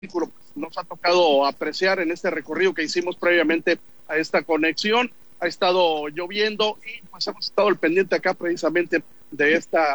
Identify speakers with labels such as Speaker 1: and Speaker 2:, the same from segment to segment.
Speaker 1: nos ha tocado apreciar en este recorrido que hicimos previamente a esta conexión. Ha estado lloviendo y pues hemos estado al pendiente acá precisamente de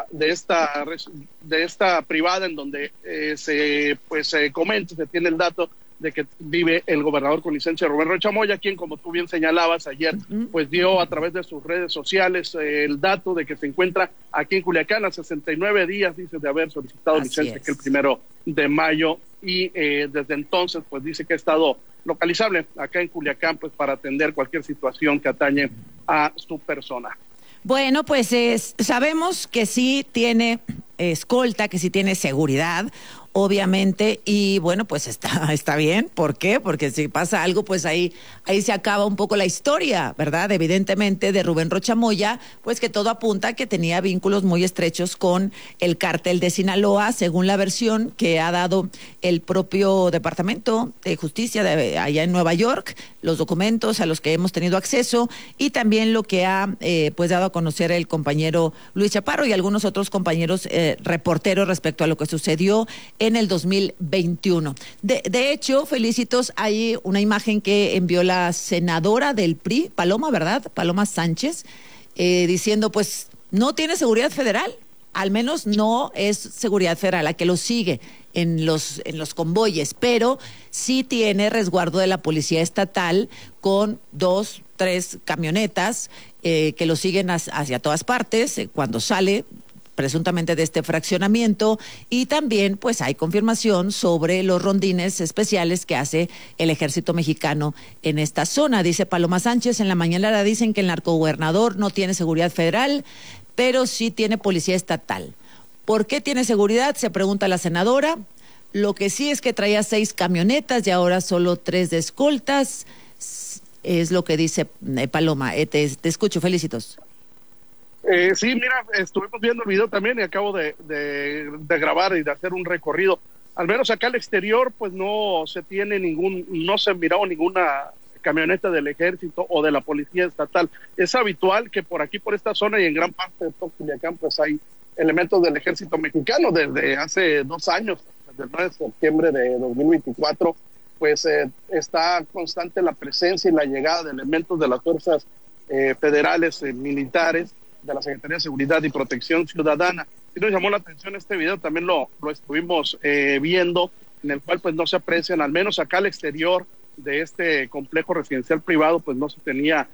Speaker 1: esta privada en donde se comenta, se tiene el dato de que vive el gobernador con licencia Rubén Rocha Moya, quien, como tú bien señalabas ayer, pues dio a través de sus redes sociales el dato de que se encuentra aquí en Culiacán a 69 días, dice, de haber solicitado licencia, que el 1 de mayo, y desde entonces pues dice que ha estado localizable acá en Culiacán pues para atender cualquier situación que atañe a su persona.
Speaker 2: Bueno, pues sabemos que sí tiene escolta, que sí tiene seguridad, obviamente, y bueno, pues está bien. ¿Por qué? Porque si pasa algo, pues ahí se acaba un poco la historia, ¿verdad? Evidentemente, de Rubén Rocha Moya, pues que todo apunta a que tenía vínculos muy estrechos con el cártel de Sinaloa, según la versión que ha dado el propio Departamento de Justicia de allá en Nueva York, los documentos a los que hemos tenido acceso, y también lo que ha pues dado a conocer el compañero Luis Chaparro y algunos otros compañeros reporteros respecto a lo que sucedió en el 2021. De hecho, Felicitos, hay una imagen que envió la senadora del PRI, Paloma, ¿verdad? Paloma Sánchez, diciendo, pues, no tiene seguridad federal, al menos no es seguridad federal la que lo sigue en los convoyes, pero sí tiene resguardo de la policía estatal con 2, 3 camionetas que lo siguen hacia todas partes cuando sale presuntamente de este fraccionamiento, y también pues hay confirmación sobre los rondines especiales que hace el ejército mexicano en esta zona. Dice Paloma Sánchez, en la mañanera dicen que el narcogobernador no tiene seguridad federal, pero sí tiene policía estatal. ¿Por qué tiene seguridad? Se pregunta la senadora. Lo que sí es que traía 6 camionetas y ahora solo 3 de escoltas, es lo que dice Paloma. Te escucho, Felicitos.
Speaker 1: Sí, mira, estuvimos viendo el video también y acabo de grabar y de hacer un recorrido. Al menos acá al exterior, pues no se miró ninguna camioneta del ejército o de la policía estatal. Es habitual que por aquí, por esta zona y en gran parte de todo Culiacán, pues hay elementos del ejército mexicano desde hace 2 años, desde el 9 de septiembre de 2024, pues está constante la presencia y la llegada de elementos de las fuerzas federales militares, de la Secretaría de Seguridad y Protección Ciudadana. Y nos llamó la atención este video, también lo estuvimos viendo, en el cual pues no se aprecian, al menos acá al exterior de este complejo residencial privado, pues no se tenía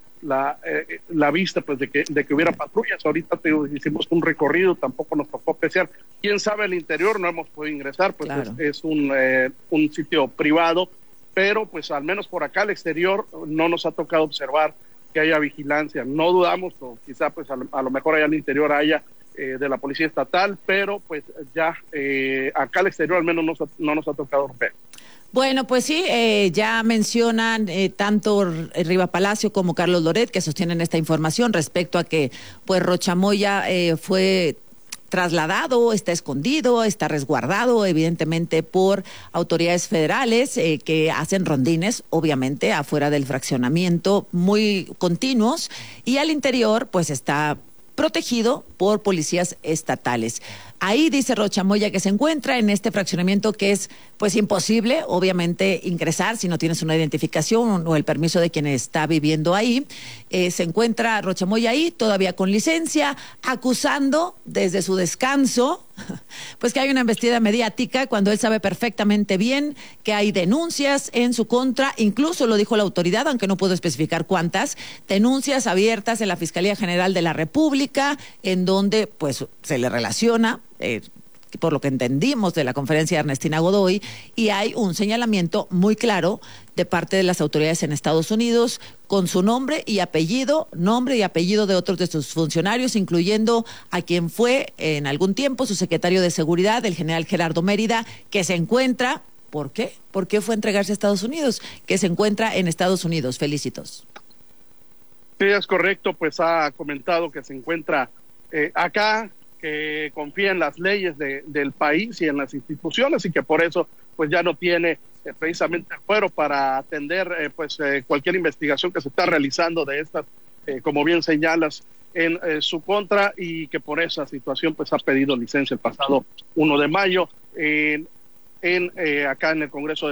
Speaker 1: la vista pues de que hubiera patrullas. Ahorita hicimos un recorrido, tampoco nos tocó apreciar. Quién sabe el interior, no hemos podido ingresar, pues claro. es un sitio privado, pero pues al menos por acá al exterior no nos ha tocado observar que haya vigilancia. No dudamos, o quizá pues a lo mejor allá al interior haya de la policía estatal, pero pues ya acá al exterior al menos no nos ha tocado romper.
Speaker 2: Bueno, pues sí, ya mencionan tanto Riva Palacio como Carlos Loret, que sostienen esta información respecto a que pues Rocha Moya fue trasladado, está escondido, está resguardado evidentemente por autoridades federales que hacen rondines, obviamente, afuera del fraccionamiento muy continuos, y al interior pues está protegido por policías estatales. Ahí dice Rocha Moya que se encuentra en este fraccionamiento que es pues imposible, obviamente, ingresar si no tienes una identificación o el permiso de quien está viviendo ahí. Se encuentra Rocha Moya ahí, todavía con licencia, acusando desde su descanso pues que hay una embestida mediática cuando él sabe perfectamente bien que hay denuncias en su contra, incluso lo dijo la autoridad, aunque no puedo especificar cuántas, denuncias abiertas en la Fiscalía General de la República, en donde pues se le relaciona por lo que entendimos de la conferencia de Ernestina Godoy, y hay un señalamiento muy claro de parte de las autoridades en Estados Unidos con su nombre y apellido de otros de sus funcionarios, incluyendo a quien fue en algún tiempo su secretario de Seguridad, el general Gerardo Mérida, que se encuentra, ¿por qué? ¿Por qué fue a entregarse a Estados Unidos? Que se encuentra en Estados Unidos. Felicitos.
Speaker 1: Sí, es correcto, pues ha comentado que se encuentra acá, que confía en las leyes del país y en las instituciones, y que por eso pues ya no tiene precisamente el fuero para atender cualquier investigación que se está realizando de estas, como bien señalas, en su contra, y que por esa situación pues ha pedido licencia el pasado 1 de mayo. acá en el Congreso